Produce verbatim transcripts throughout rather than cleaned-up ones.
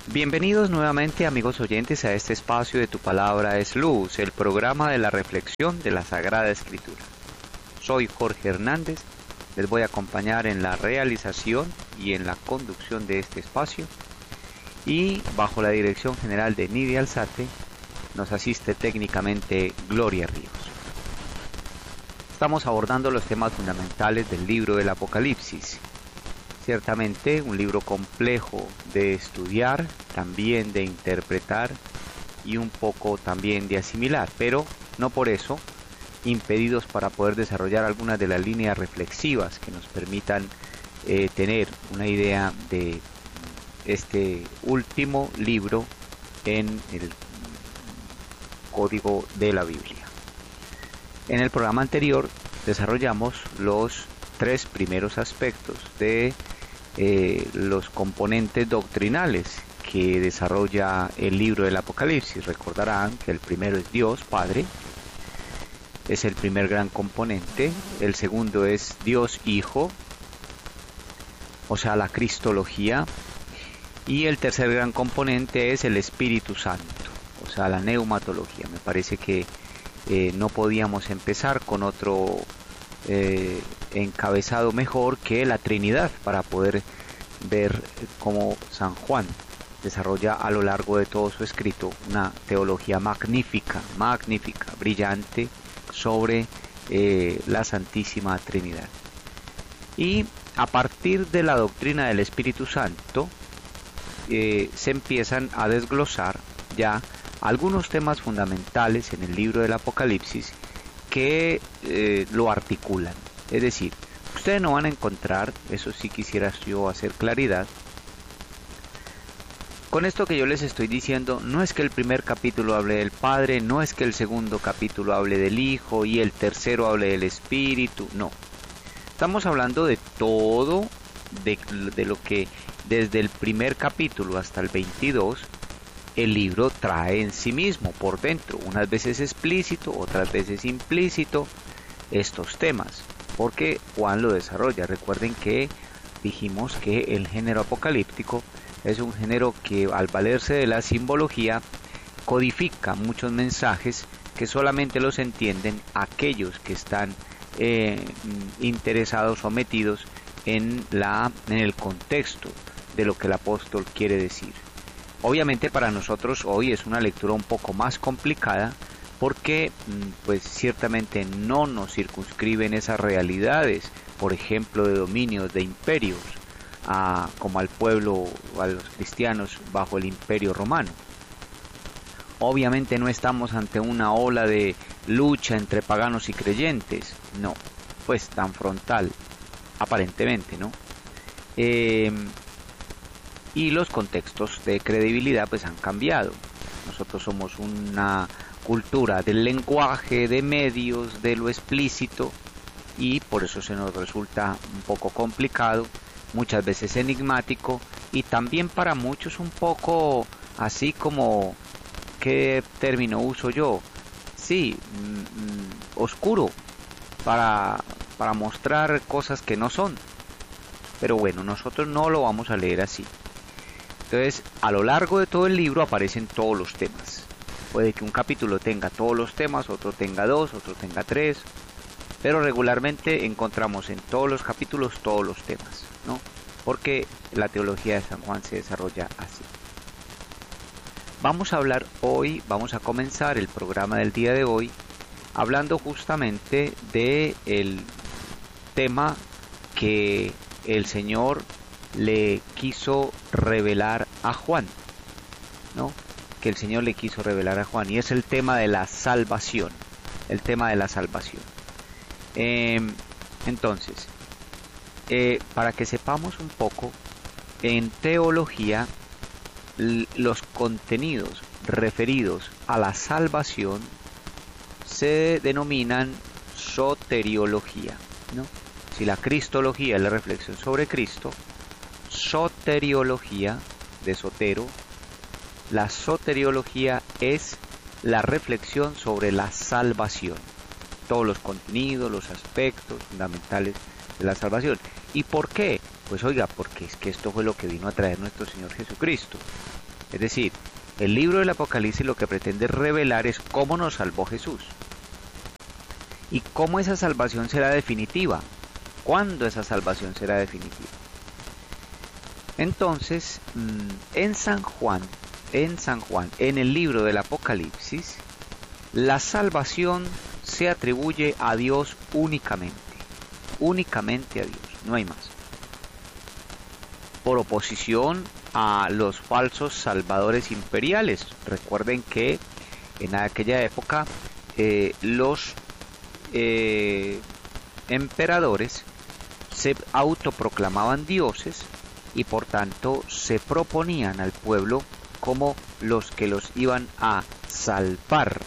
Bienvenidos nuevamente, amigos oyentes, a este espacio de Tu Palabra es Luz, el programa de la reflexión de la Sagrada Escritura. Soy Jorge Hernández, les voy a acompañar en la realización y en la conducción de este espacio, y bajo la dirección general de Nidia Alzate nos asiste técnicamente Gloria Ríos. Estamos abordando los temas fundamentales del libro del Apocalipsis. Ciertamente un libro complejo de estudiar, también de interpretar y un poco también de asimilar, pero no por eso impedidos para poder desarrollar algunas de las líneas reflexivas que nos permitan eh, tener una idea de este último libro en el código de la Biblia. En el programa anterior desarrollamos los tres primeros aspectos de eh, los componentes doctrinales que desarrolla el libro del Apocalipsis. Recordarán que el primero es Dios Padre, es el primer gran componente. El segundo es Dios Hijo, o sea, la cristología. Y el tercer gran componente es el Espíritu Santo, o sea, la neumatología. Me parece que eh, no podíamos empezar con otro eh, encabezado mejor que la Trinidad para poder ver cómo San Juan desarrolla a lo largo de todo su escrito una teología magnífica, magnífica, brillante sobre eh, la Santísima Trinidad. Y a partir de la doctrina del Espíritu Santo eh, se empiezan a desglosar ya algunos temas fundamentales en el libro del Apocalipsis que eh, lo articulan. Es decir, ustedes no van a encontrar, eso sí quisiera yo hacer claridad, con esto que yo les estoy diciendo, no es que el primer capítulo hable del Padre, no es que el segundo capítulo hable del Hijo y el tercero hable del Espíritu, no. Estamos hablando de todo, de, de lo que desde el primer capítulo hasta el veintidós, el libro trae en sí mismo, por dentro, unas veces explícito, otras veces implícito, estos temas, porque Juan lo desarrolla. Recuerden que dijimos que el género apocalíptico es un género que, al valerse de la simbología, codifica muchos mensajes que solamente los entienden aquellos que están eh, interesados o metidos en, la, en el contexto de lo que el apóstol quiere decir. Obviamente para nosotros hoy es una lectura un poco más complicada porque pues ciertamente no nos circunscriben esas realidades, por ejemplo, de dominios, de imperios, a, como al pueblo, a los cristianos bajo el imperio romano. Obviamente no estamos ante una ola de lucha entre paganos y creyentes, no, pues tan frontal, aparentemente, ¿no? Eh, y los contextos de credibilidad pues han cambiado. Nosotros somos una cultura del lenguaje, de medios, de lo explícito, y por eso se nos resulta un poco complicado, muchas veces enigmático, y también para muchos un poco así como, ¿qué término uso yo? Sí, mm, oscuro, para, para mostrar cosas que no son. Pero bueno, nosotros no lo vamos a leer así. Entonces, a lo largo de todo el libro aparecen todos los temas. Puede que un capítulo tenga todos los temas, otro tenga dos, otro tenga tres, pero regularmente encontramos en todos los capítulos todos los temas, ¿no? Porque la teología de San Juan se desarrolla así. Vamos a hablar hoy, vamos a comenzar el programa del día de hoy hablando justamente de el tema que el Señor le quiso revelar a Juan, ¿no? Que el Señor le quiso revelar a Juan, y es el tema de la salvación, el tema de la salvación. Eh, entonces, eh, para que sepamos un poco, en teología, los contenidos referidos a la salvación se denominan soteriología, ¿no? Si la cristología es la reflexión sobre Cristo, soteriología, de sotero, la soteriología es la reflexión sobre la salvación, todos los contenidos, los aspectos fundamentales de la salvación. ¿Y por qué? Pues oiga, porque es que esto fue lo que vino a traer nuestro Señor Jesucristo. Es decir, el libro del Apocalipsis lo que pretende revelar es cómo nos salvó Jesús y cómo esa salvación será definitiva, cuándo esa salvación será definitiva. Entonces, en San Juan, en San Juan, en el libro del Apocalipsis, la salvación se atribuye a Dios únicamente, únicamente a Dios, no hay más. Por oposición a los falsos salvadores imperiales. Recuerden que en aquella época eh, los eh, emperadores se autoproclamaban dioses y por tanto se proponían al pueblo como los que los iban a salvar.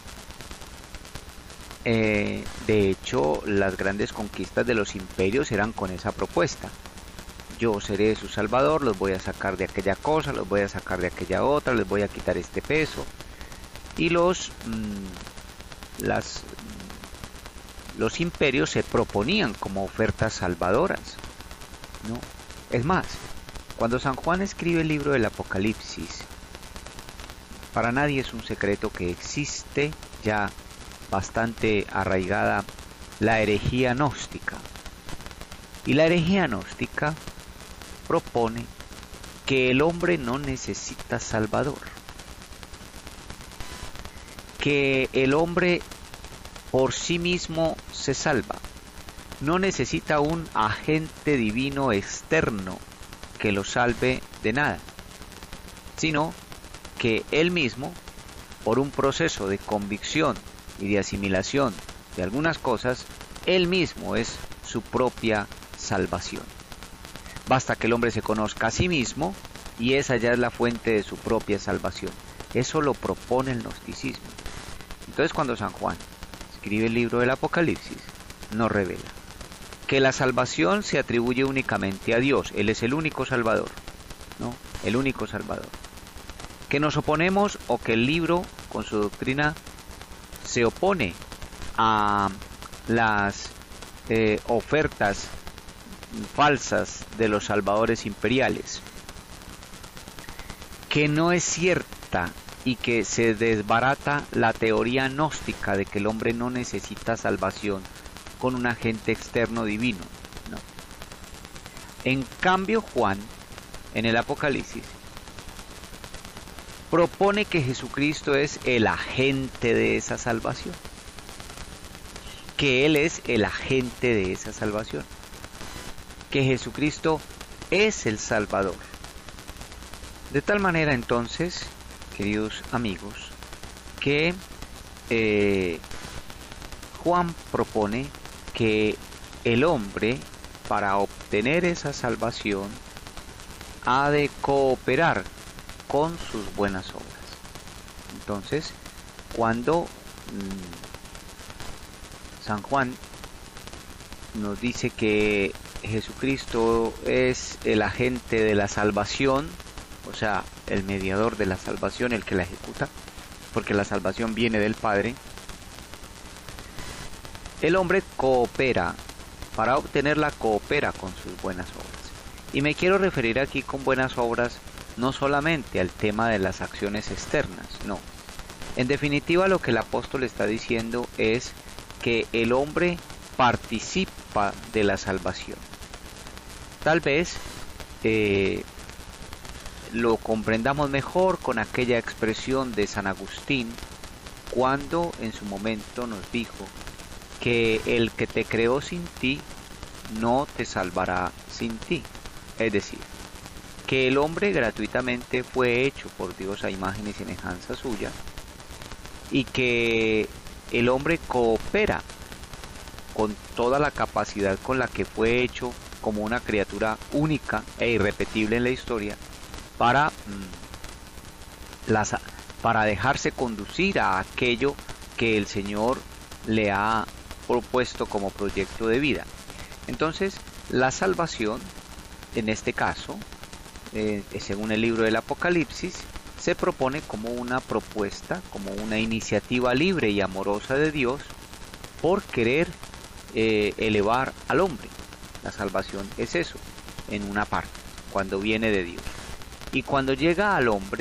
Eh, de hecho, las grandes conquistas de los imperios eran con esa propuesta. Yo seré su salvador, los voy a sacar de aquella cosa, los voy a sacar de aquella otra, les voy a quitar este peso. Y los, mmm, las, los imperios se proponían como ofertas salvadoras, ¿no? Es más, cuando San Juan escribe el libro del Apocalipsis, para nadie es un secreto que existe ya bastante arraigada la herejía gnóstica. Y la herejía gnóstica propone que el hombre no necesita salvador, que el hombre por sí mismo se salva, no necesita un agente divino externo que lo salve de nada, sino que él mismo, por un proceso de convicción y de asimilación de algunas cosas, él mismo es su propia salvación. Basta que el hombre se conozca a sí mismo y esa ya es la fuente de su propia salvación. Eso lo propone el gnosticismo. Entonces, cuando San Juan escribe el libro del Apocalipsis, nos revela que la salvación se atribuye únicamente a Dios. Él es el único salvador, ¿no? El único salvador. Que nos oponemos o que el libro, con su doctrina, se opone a las eh, ofertas falsas de los salvadores imperiales, que no es cierta y que se desbarata la teoría gnóstica de que el hombre no necesita salvación con un agente externo divino, ¿no? En cambio, Juan, en el Apocalipsis, propone que Jesucristo es el agente de esa salvación, que Él es el agente de esa salvación, que Jesucristo es el Salvador. De tal manera entonces, queridos amigos, que eh, Juan propone que el hombre, para obtener esa salvación, ha de cooperar con sus buenas obras. Entonces, cuando mmm, San Juan nos dice que Jesucristo es el agente de la salvación, o sea, el mediador de la salvación, el que la ejecuta, porque la salvación viene del Padre, el hombre coopera, para obtenerla coopera con sus buenas obras. Y me quiero referir aquí con buenas obras no solamente al tema de las acciones externas, no. En definitiva, lo que el apóstol está diciendo es que el hombre participa de la salvación. Tal vez eh, lo comprendamos mejor con aquella expresión de San Agustín, cuando en su momento nos dijo que el que te creó sin ti, no te salvará sin ti. Es decir, que el hombre gratuitamente fue hecho por Dios a imagen y semejanza suya, y que el hombre coopera con toda la capacidad con la que fue hecho como una criatura única e irrepetible en la historia, para, mmm, las, para dejarse conducir a aquello que el Señor le ha propuesto como proyecto de vida. Entonces, la salvación, en este caso, eh, según el libro del Apocalipsis, se propone como una propuesta, como una iniciativa libre y amorosa de Dios por querer eh, elevar al hombre. La salvación es eso, en una parte, cuando viene de Dios. Y cuando llega al hombre,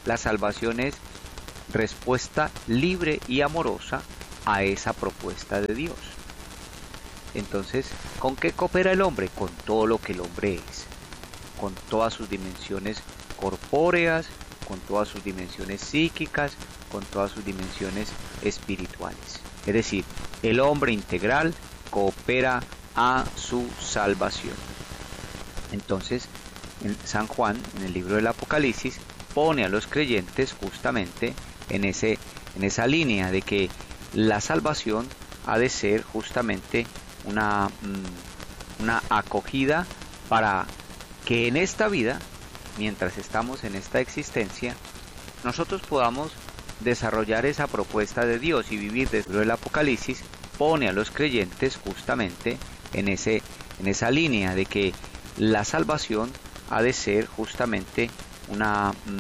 La salvación es respuesta libre y amorosa a esa propuesta de Dios. Entonces, ¿con qué coopera el hombre? Con todo lo que el hombre es, con todas sus dimensiones corpóreas, con todas sus dimensiones psíquicas, con todas sus dimensiones espirituales. Es decir, el hombre integral coopera a su salvación. Entonces, en San Juan, en el libro del Apocalipsis, pone a los creyentes justamente en, ese, en esa línea de que la salvación ha de ser justamente una, una acogida para que en esta vida, mientras estamos en esta existencia, nosotros podamos desarrollar esa propuesta de Dios y vivir dentro del Apocalipsis. Pone a los creyentes justamente en, ese, en esa línea de que la salvación ha de ser justamente una,